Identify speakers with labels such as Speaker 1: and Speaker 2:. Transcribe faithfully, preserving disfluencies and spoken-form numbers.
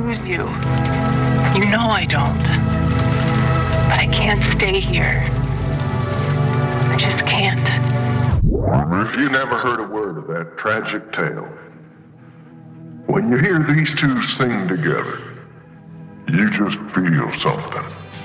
Speaker 1: lose you. You know I don't. But I can't stay here. I just can't.
Speaker 2: If you never heard a word of that tragic tale, when you hear these two sing together, you just feel something.